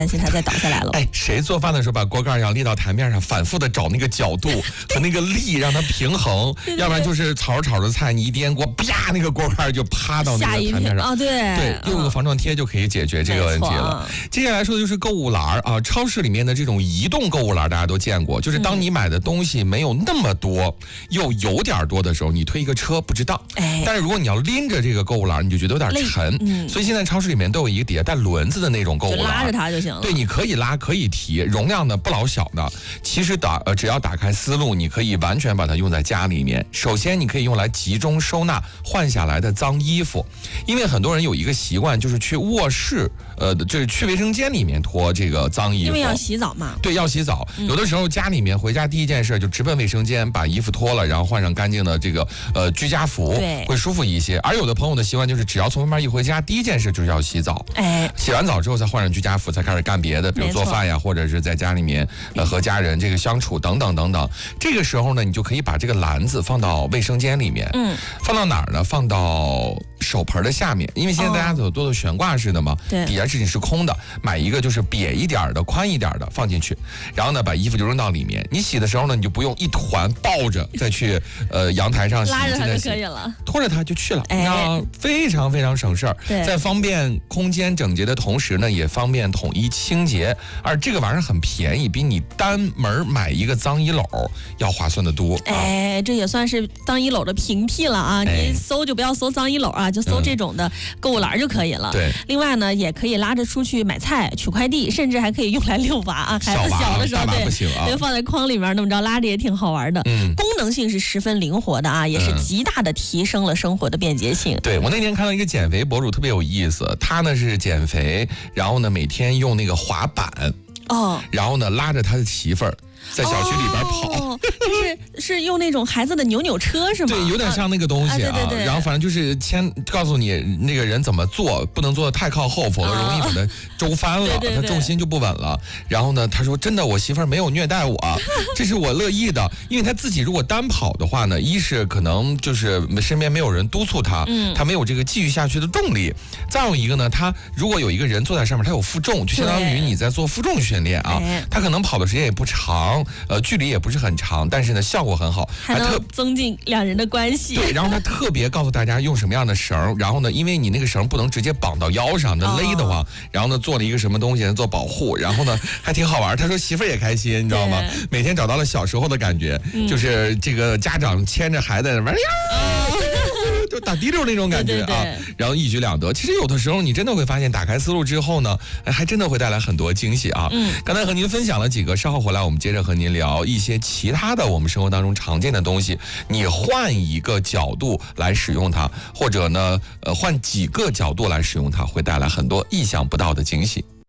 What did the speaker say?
担心它再倒下来了。 哎，谁做饭的时候把锅盖要立到台面上，反复的找那个角度和那个力，让它平衡，要不然就是炒着菜，你一颠锅，啪，那个锅盖就趴到那个台面上啊，对， 用个防撞贴就可以解决这个问题了。接下来说的就是购物篮啊，超市里面的这种移动购物篮大家都见过，就是当你买的东西没有那么多，又有点多的时候，你推一个车不知道。但是如果你要拎着这个购物篮，你就觉得有点沉。所以现在超市里面都有一个底下带轮子的那种购物篮， 拉着它就行了。 对，你可以拉，可以提，容量呢不老小的。其实只要打开思路，你可以完全把它用在家里面。首先，你可以用来集中收纳换下来的脏衣服，因为很多人有一个习惯，就是去卧室，就是去卫生间里面脱这个脏衣服， 因为要洗澡嘛。 对，要洗澡。有的时候家里面回家第一件事就直奔卫生间，把衣服脱了，然后换上干净的这个居家服，会舒服一些。而有的朋友的习惯就是，只要从外面一回家，第一件事就是要洗澡。洗完澡之后再换上居家服，才开始干别的，比如做饭呀，或者是在家里面和家人这个相处等等等等。这个时候呢，你就可以把这个篮子放到卫生间里面，放到哪儿呢？放到手盆的下面，因为现在大家都是悬挂式的嘛，底下是空的，买一个就是瘪一点的、宽一点的放进去，然后呢把衣服就扔到里面。你洗的时候呢，你就不用一团抱着再去阳台上洗， 拉着它就可以了， 拖着它就去了，非常非常省事儿，在方便空间整洁的同时呢，也方便统一清洁。而这个玩意儿很便宜，比你单门买一个脏衣篓要划算的多。 这也算是脏衣篓的平替了啊！你搜就不要搜脏衣篓啊，就搜这种的购物篮就可以了。 对， 另外呢，也可以拉着出去买菜、取快递，甚至还可以用来遛娃啊。孩子小的时候，对，放在筐里面，那么着拉着也挺好玩的。功能性是十分灵活的啊，也是极大的提升了生活的便捷性。 对，我那天看到一个减肥博主特别有意思，他呢是减肥，然后呢每天用那个滑板，然后呢拉着他的媳妇儿在小区里边跑， 是用那种孩子的扭扭车是吗？ 对，有点像那个东西啊。 对。 然后反正就是告诉你那个人怎么做，不能做得太靠后，否则容易把它周翻了，他重心就不稳了。然后呢，他说真的，我媳妇儿没有虐待我，这是我乐意的，因为他自己如果单跑的话呢，一是可能就是身边没有人督促他，他没有这个继续下去的动力。再有一个呢，他如果有一个人坐在上面，他有负重，就相当于你在做负重训练啊。他可能跑的时间也不长。距离也不是很长，但是呢效果很好， 还能增进两人的关系。 对，然后他特别告诉大家用什么样的绳，然后呢，因为你那个绳不能直接绑到腰上，那勒的话，然后呢做了一个什么东西做保护，然后呢还挺好玩。他说媳妇儿也开心，你知道吗？每天找到了小时候的感觉，就是这个家长牵着孩子玩就打滴溜那种感觉啊，然后一举两得。其实有的时候你真的会发现，打开思路之后呢，还真的会带来很多惊喜啊。刚才和您分享了几个，稍后回来我们接着和您聊一些其他的我们生活当中常见的东西。你换一个角度来使用它，或者呢，换几个角度来使用它，会带来很多意想不到的惊喜。